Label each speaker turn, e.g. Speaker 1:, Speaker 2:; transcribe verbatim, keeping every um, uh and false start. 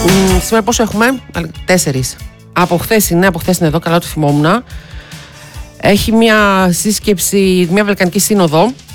Speaker 1: Σήμερα πόσο έχουμε? Τέσσερις. Από χθες είναι, από χθες είναι εδώ, καλά το θυμόμουν. Έχει μια σύσκεψη, μια Βαλκανική σύνοδο